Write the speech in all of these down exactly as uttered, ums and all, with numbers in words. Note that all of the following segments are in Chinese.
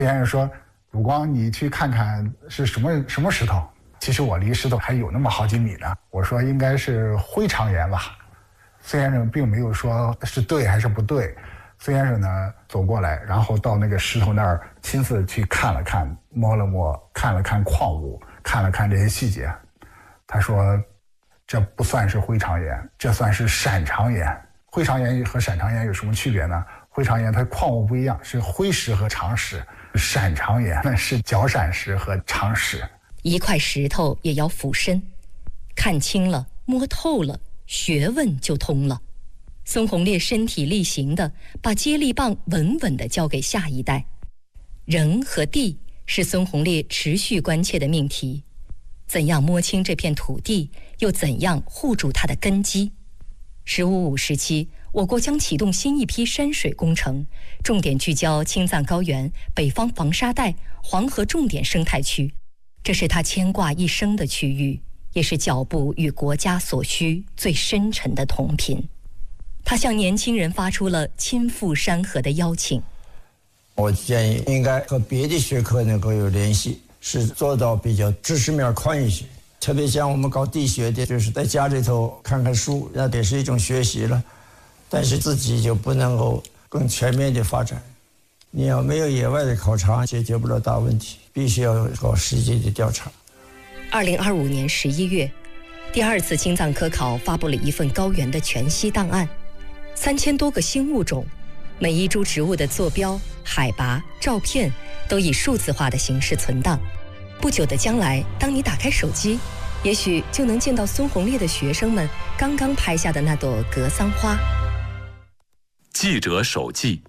崔先生说：“鲁光，你去看看是什么什么石头。”其实我离石头还有那么好几米呢。我说应该是灰长岩吧。崔先生并没有说是对还是不对。崔先生呢走过来，然后到那个石头那儿亲自去看了看，摸了摸，看了看矿物，看了看这些细节。他说这不算是灰长岩，这算是闪长岩。灰长岩和闪长岩有什么区别呢？灰长岩它矿物不一样，是灰石和长石，闪长岩那是角闪石和长石。 一块石头也要俯身，看清了，摸透了，学问就通了。孙洪烈身体力行地把接力棒稳稳地交给下一代。人和地是孙洪烈持续关切的命题，怎样摸清这片土地，又怎样护住它的根基？十五五时期，我国将启动新一批山水工程，重点聚焦青藏高原、北方防沙带、黄河重点生态区。这是他牵挂一生的区域，也是脚步与国家所需最深沉的同频。他向年轻人发出了亲赴山河的邀请。 我建议应该和别的学科能够有联系，是做到比较知识面宽一些。特别像我们搞地学的，就是在家里头看看书，那也是一种学习了。但是自己就不能够更全面的发展。你要没有野外的考察，解决不了大问题，必须要搞实际的调查。 二零二五年十一月，第二次青藏科考发布了一份高原的全息档案，三千多个新物种，每一株植物的坐标、海拔、照片都以数字化的形式存档。不久的将来，当你打开手机，也许就能见到孙洪烈的学生们刚刚拍下的那朵格桑花。 记者手记。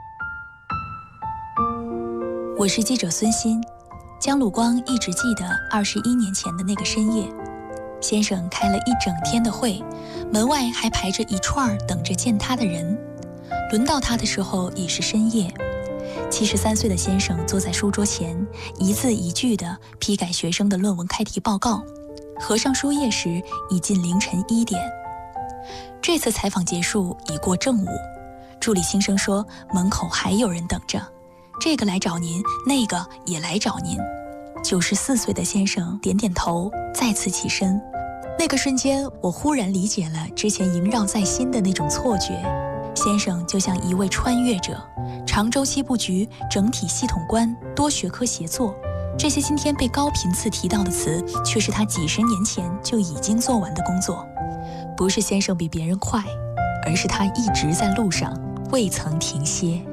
我是记者孙鑫。江鲁光一直记得二十一年前的那个深夜，先生开了一整天的会，门外还排着一串等着见他的人。轮到他的时候已是深夜。七十三岁的先生坐在书桌前，一字一句地批改学生的论文开题报告。合上书页时已近凌晨一点。这次采访结束已过正午，助理新生说门口还有人等着。这个来找您，那个也来找您。九十四岁的先生点点头，再次起身。那个瞬间，我忽然理解了之前萦绕在心的那种错觉。先生就像一位穿越者，长周期布局、整体系统观、多学科协作，这些今天被高频次提到的词，却是他几十年前就已经做完的工作。不是先生比别人快，而是他一直在路上，未曾停歇。